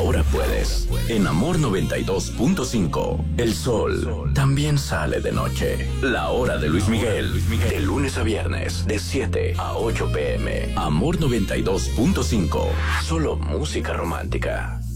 ahora puedes. En Amor 92.5, el sol también sale de noche. La hora de Luis Miguel, de lunes a viernes, de 7 a 8 p.m. Amor 92.5, solo música romántica.